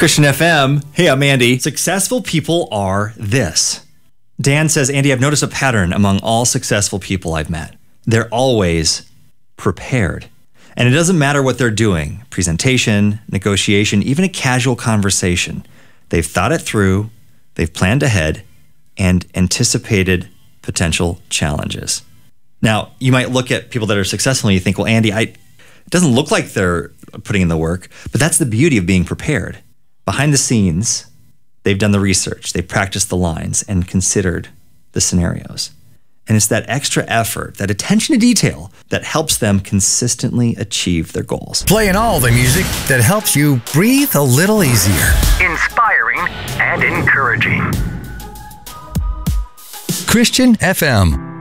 Christian FM. Hey, I'm Andy. Successful people are this. Dan says, Andy, I've noticed a pattern among all successful people I've met. They're always prepared. And it doesn't matter what they're doing, presentation, negotiation, even a casual conversation. They've thought it through, they've planned ahead, and anticipated potential challenges. Now, you might look at people that are successful and you think, well, Andy, it doesn't look like they're putting in the work, but that's the beauty of being prepared. Behind the scenes, they've done the research, they've practiced the lines and considered the scenarios. And it's that extra effort, that attention to detail that helps them consistently achieve their goals. Playing all the music that helps you breathe a little easier. Inspiring and encouraging. Christian FM.